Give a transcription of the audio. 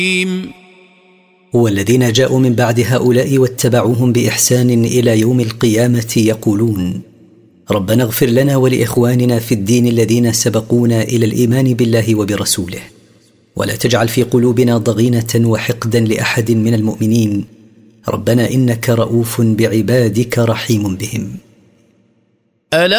والذين جاءوا من بعد هؤلاء واتبعوهم بإحسان إلى يوم القيامة يقولون ربنا اغفر لنا ولإخواننا في الدين الذين سبقونا إلى الإيمان بالله وبرسوله ولا تجعل في قلوبنا ضغينة وحقدا لأحد من المؤمنين ربنا إنك رؤوف بعبادك رحيم بهم.